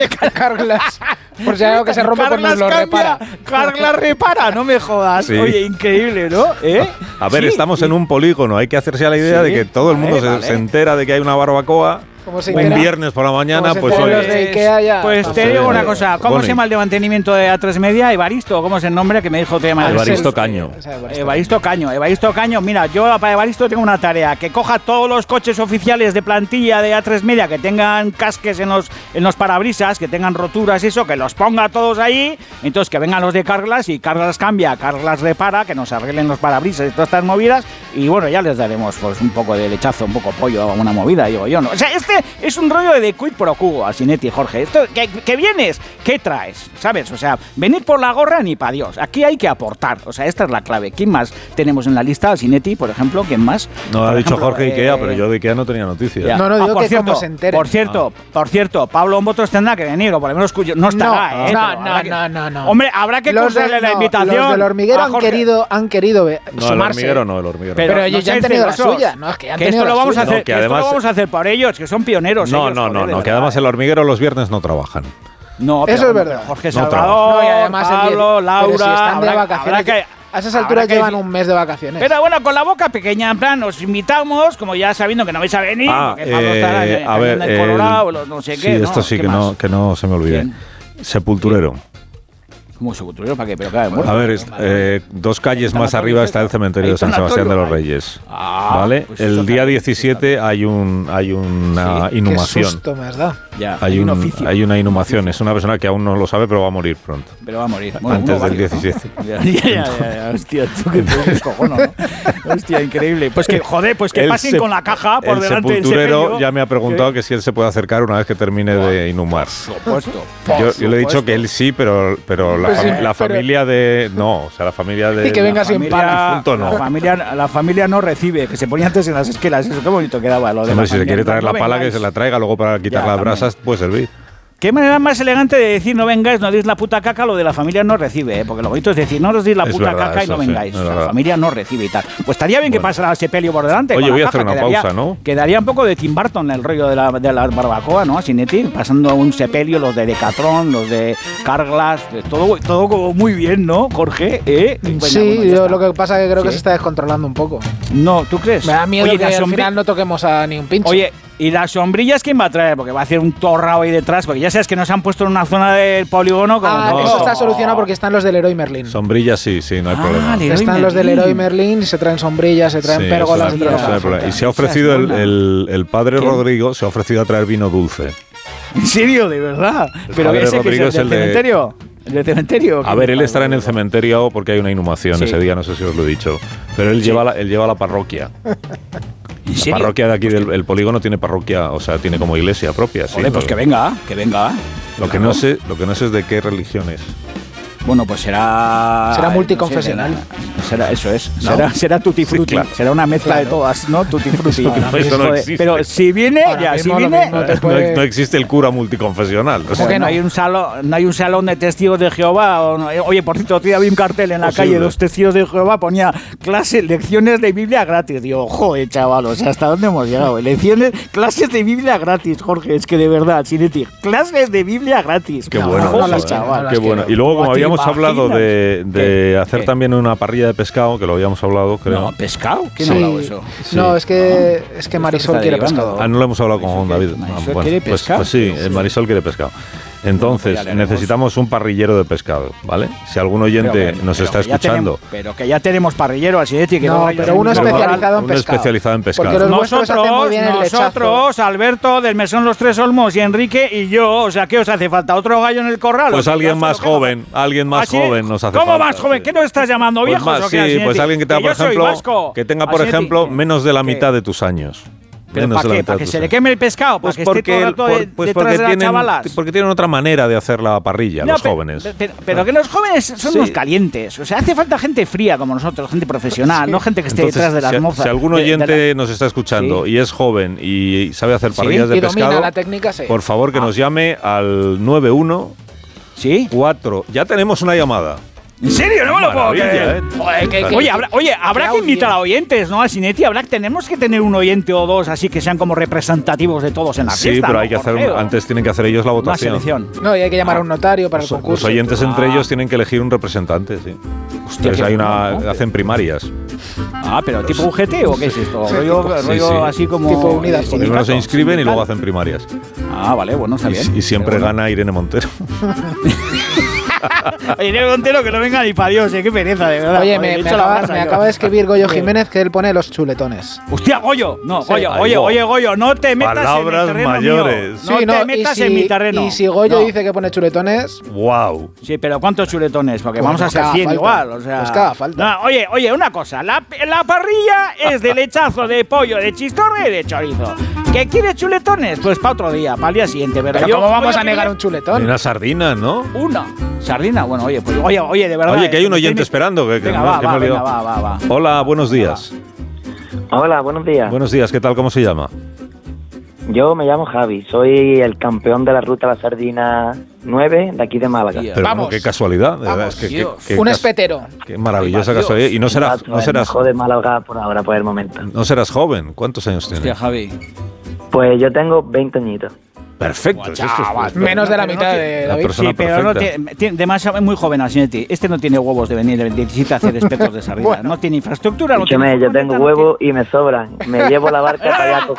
Carglass. Por si hay algo que se rompe, pues nos lo repara. Carglass repara, no me jodas. Sí. Oye, increíble, ¿no? A ver, Sí. estamos en un polígono. Hay que hacerse a la idea de que todo el mundo se entera de que hay una barbacoa. Un viernes por la mañana, pues oye. Los de Ikea ya. Pues te digo una cosa. ¿Cómo se llama el de mantenimiento de A3 Media? Evaristo, ¿cómo es el nombre que me dijo? Evaristo Caño. Evaristo Caño. Mira, yo para Evaristo tengo una tarea. Que coja todos los coches oficiales de plantilla de A3 Media que tengan casques en los parabrisas, que tengan roturas y eso, que los ponga todos ahí. Entonces que vengan los de Carglass y Carglass cambia, Carglass repara, que nos arreglen los parabrisas y todas estas movidas. Y bueno, ya les daremos pues un poco de lechazo, un poco pollo a una movida, digo yo, ¿no? O sea, es un rollo de quid pro quo, Asinetti, Jorge. Esto, que vienes, ¿qué traes? ¿Sabes? O sea, venir por la gorra ni para Dios. Aquí hay que aportar. O sea, esta es la clave. ¿Quién más tenemos en la lista? Asinetti, por ejemplo. ¿Quién más? No, ha dicho Jorge Ikea, pero yo de Ikea no tenía noticias. No, digo que como se entere. Por cierto, Pablo Bombotros tendrá que venir, o por lo menos no estará, No. Hombre, habrá que cruzarle la invitación. Los del hormiguero han querido sumarse. El hormiguero. Pero ellos ya han tenido la suya. No, es que ya han tenido la vamos a suya. hacer, que además, esto lo vamos a hacer por ellos, que son pioneros. No, que además el hormiguero los viernes no trabajan. No, eso es verdad. Jorge Salvador, y además Pablo, Laura, pero si están de vacaciones. A esas alturas llevan un mes de vacaciones. Pero bueno, con la boca pequeña, en plan, os invitamos, como ya sabiendo que no vais a venir, porque Pablo estará en el Colorado, no sé qué. Sí, esto sí que no se me olvide. Sepulturero. ¿Cómo sepulturero? ¿Para qué? Pero claro, a ver, 2 calles más arriba está el cementerio de San Sebastián de los Reyes. ¿Vale? Pues el día 17 hay una inhumación. Qué susto me has dado. Hay una inhumación. Es una persona que aún no lo sabe, pero va a morir pronto. Pero va a morir. Antes del 17. Ya. Hostia, tú que te descojono, ¿no? Hostia, increíble. Pues que, joder, que pasen con la caja por delante del sepelio. El sepulturero ya me ha preguntado que si él se puede acercar una vez que termine de inhumar. Por supuesto. Yo le he dicho que él sí, pero la familia de... No, o sea, la familia de... Y que venga sin pala. La familia no recibe, que se ponía antes en las esquelas. Eso, qué bonito quedaba lo de si se quiere traer la pala, que se la traiga, luego para quitar las brasas puede servir. ¿Qué manera más elegante de decir no vengáis, no deis la puta caca? Lo de la familia no recibe, porque lo bonito es decir no os deis la puta caca y no vengáis. O sea, la familia no recibe y tal. Pues estaría bien que pasara ese pelio por delante. Oye, voy a hacer una pausa, ¿no? Quedaría un poco de Tim Burton el rollo de la barbacoa, ¿no? Asinetti, pasando un sepelio, los de Decathlon, los de Carglass, todo como muy bien, ¿no, Jorge? Sí, yo lo que pasa es que creo que se está descontrolando un poco. No, ¿tú crees? Me da miedo que al final no toquemos a ni un pincho. Oye, ¿y las sombrillas quién va a traer? Porque va a hacer un torrao ahí detrás, porque ya sabes que nos han puesto en una zona del polígono como... eso está solucionado porque están los del Leroy Merlin. Sombrillas sí, no hay problema. Están los del Leroy Merlin, se traen sombrillas, se traen pérgolas. Y se ha ofrecido el padre Rodrigo, se ha ofrecido a traer vino dulce. ¿En serio? ¿De verdad? Pero ese Rodrigo es el del cementerio. ¿El del cementerio? A ver, él estará en el cementerio porque hay una inhumación ese día, no sé si os lo he dicho. Pero él lleva la parroquia. La parroquia de aquí del polígono tiene parroquia, o sea, tiene como iglesia propia. Joder, pues que venga. Lo que no sé es de qué religión es. Bueno, pues será multiconfesional. Será tutti frutti. Sí, será una mezcla de todas, ¿no? Tutti frutti. Eso no existe. Pero si viene, no existe el cura multiconfesional. O sea, que no hay un salón de testigos de Jehová. Oye, por cierto, otro día vi un cartel en la calle de los testigos de Jehová, ponía lecciones de Biblia gratis. Digo, joder, chaval, o sea, ¿hasta dónde hemos llegado? Clases de Biblia gratis, Jorge, es que de verdad, Sinetti, clases de Biblia gratis. Qué bueno, chaval. Qué bueno. Y luego, como habíamos hablado de hacer también una parrilla de pescado, que lo habíamos hablado, creo. No, ¿pescado? ¿Quién ha hablado eso? Sí. No, es que Marisol quiere pescado. No lo hemos hablado con Juan David. Marisol quiere pescado. Pues sí, Marisol quiere pescado. Entonces, necesitamos un parrillero de pescado, ¿ale? Si algún oyente nos está escuchando. Pero que ya tenemos parrillero, así de que no, pero uno especializado en pescado. Uno especializado en pescado. Porque nosotros, Alberto, del Mesón Los Tres Olmos y Enrique y yo, o sea, ¿qué os hace falta? ¿Otro gallo en el corral? Pues alguien más joven, joven nos hace falta. ¿Cómo más joven? ¿Qué nos estás llamando, viejos? Sí, pues alguien que tenga, por ejemplo, menos de la mitad de tus años. ¿Pero para qué? ¿Para que se le queme el pescado? ¿Para que esté todo el rato detrás de las chavalas? Porque tienen otra manera de hacer la parrilla, los jóvenes. Pero que los jóvenes son unos calientes. O sea, hace falta gente fría como nosotros, gente profesional, no gente que esté detrás de las mozas. Si algún oyente nos está escuchando y es joven y sabe hacer parrillas de pescado, la técnica, por favor que nos llame al 91 4. Ya tenemos una llamada. ¿En serio? No me lo puedo creer. Joder, Oye, habrá que invitar a oyentes, ¿no? A Sinetti, tenemos que tener un oyente o dos así que sean como representativos de todos en la fiesta. Sí, pero hay ¿no? que hacer, antes tienen que hacer ellos la votación. Una selección. No, y hay que llamar a un notario para el concurso. Los oyentes entre ellos tienen que elegir un representante, sí. Hostia, hacen primarias. Pero tipo UGT o qué es esto? Sí, rollo así como... Tipo unidas. Primero se inscriben y luego hacen primarias. Vale, bueno, está bien. Y siempre gana Irene Montero. Irene Montero, que no venga ni para Dios, qué pereza, de verdad. Oye, me acaba de escribir Goyo Jiménez que él pone los chuletones. ¡Hostia, Goyo! No, sí, Goyo, Goyo, no te metas palabras en mi terreno mayores. mío. No te metas en mi terreno. Y si Goyo dice que pone chuletones... ¡Wow! Sí, pero ¿cuántos chuletones? Porque pues vamos a ser 100 falta. igual, o sea... Pues cada falta. No, oye, una cosa. La parrilla es de lechazo, de pollo, de chistorra y de chorizo. ¿Qué quieres chuletones? Pues para otro día, para el día siguiente. Pero ¿cómo vamos a negar un chuletón? Y una sardina, ¿no? Una sardina, bueno, oye, pues oye, de verdad. Oye, que hay un oyente esperando. Venga, va. Hola, buenos días. Hola, buenos días. Buenos días, ¿qué tal? ¿Cómo se llama? Yo me llamo Javi, soy el campeón de la ruta a la sardina 9 de aquí de Málaga. Pero vamos. Bueno, qué casualidad, de verdad, un espetero. Qué maravillosa casualidad. Y no serás El mejor de Málaga por ahora, por el momento. No serás joven. ¿Cuántos años tienes? Hostia, Javi. Pues yo tengo 20 añitos. Perfecto. Menos de la mitad de la David. persona Sí, pero no tiene demasiado, muy joven Asinetti. Este no tiene huevos de venir el 17 a hacer espetos de sardina. Bueno. No tiene infraestructura. Escúchame, yo tengo huevos y me sobran. Me llevo la barca para allá con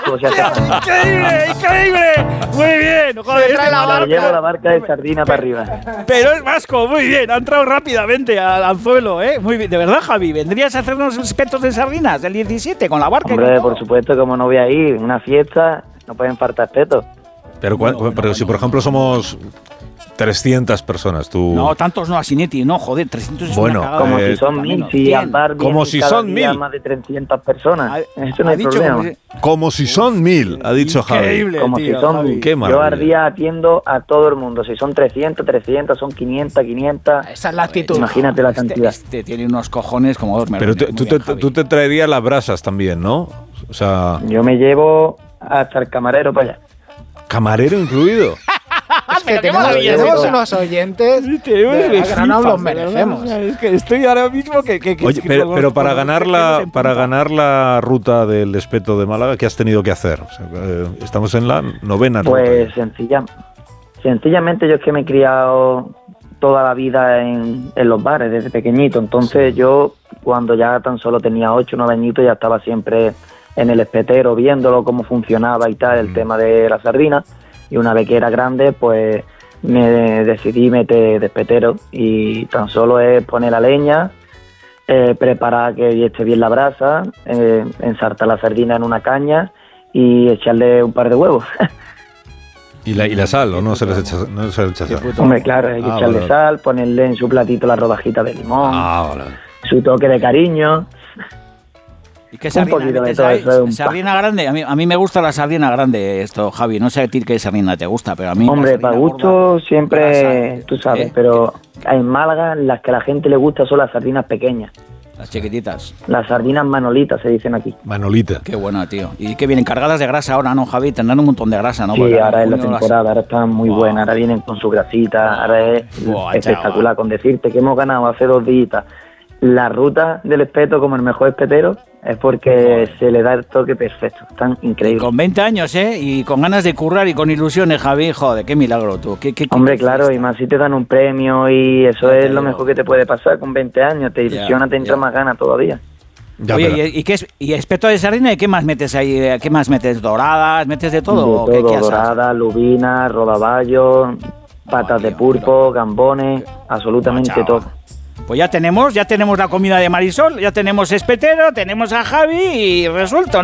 ¡Increíble! Muy bien. Joder, me llevo la barca de sardina para arriba. Pero es vasco, muy bien. Ha entrado rápidamente al anzuelo, ¿eh? Muy bien. De verdad, Javi, ¿vendrías a hacernos espetos de sardinas del 17 con la barca? Hombre, por supuesto, como no voy a ir. Una fiesta, no pueden faltar espetos. Pero si, por ejemplo, somos 300 personas, tú... No, tantos no, Asinetti, no, joder, 300 es bueno, una cagada. Como si son 1000, si andar bien como si son 1000. Más de 300 personas, eso no hay problema. Como si son 1000, ha dicho Javi. Como tío, si son 1000. Qué maravilla. Yo al día atiendo a todo el mundo. Si son 300, son 500. Esa es la actitud. Imagínate la cantidad. Este tiene unos cojones como dos Pero melones. tú te traerías las brasas también, ¿no? O sea... Yo me llevo hasta el camarero para allá. ¿Camarero incluido? Es que tenemos unos oyentes que no nos los merecemos. Es que estoy ahora mismo Oye, pero para ganar la ruta del espeto de Málaga, ¿qué has tenido que hacer? O sea, estamos en la 9ª pues ruta. Sencillamente yo es que me he criado toda la vida en los bares desde pequeñito. Entonces yo, cuando ya tan solo tenía 8 o 9 añitos, ya estaba siempre en el espetero viéndolo, cómo funcionaba y tal, el tema de la sardina. Y una vez que era grande, pues me decidí meter de espetero y tan solo es poner la leña, preparar que esté bien la brasa, ensartar la sardina en una caña y echarle un par de huevos. ¿Y la sal o no se les echa sal? Hombre, claro, hay que echarle sal, ponerle en su platito la rodajita de limón, su toque de cariño. ¿Y qué sardina metes ahí? ¿Sardina grande? A mí me gusta la sardina grande, Javi. No sé a ti qué sardina te gusta, pero a mí... Hombre, para gusto siempre, tú sabes, pero en Málaga las que a la gente le gusta son las sardinas pequeñas. Las chiquititas. Las sardinas manolitas se dicen aquí. Manolita. Qué buena, tío. Y que vienen cargadas de grasa ahora, ¿no, Javi? Tendrán un montón de grasa, ¿no? Sí, porque ahora es la temporada, ahora están muy buenas, ahora vienen con su grasita, ahora es espectacular. Chaval. Con decirte que hemos ganado hace 2 días la ruta del espeto como el mejor espetero, es porque se le da el toque perfecto. Están increíbles. Y con 20 años, ¿eh? Y con ganas de currar y con ilusiones, Javi. Joder, qué milagro tú. Hombre, claro, y más si te dan un premio y eso es lo mejor que te puede pasar con 20 años. Te ilusiona, te entra más ganas todavía. Ya, oye, ¿y espeto de sardina? ¿Y qué más metes ahí? ¿Qué más metes? ¿Doradas? ¿Metes de todo? De todo, doradas, lubinas, rodaballo, patas de pulpo, gambones, absolutamente todo. Pues ya tenemos la comida de Marisol, ya tenemos espetero, tenemos a Javi y resuelto, ¿no?